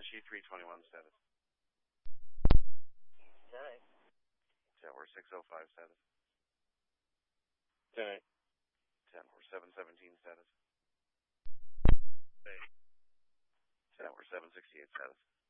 Banshee 321 status. 10-8. Tower 605 status. 10-8. Tower 717 status. 8. Tower 768 status.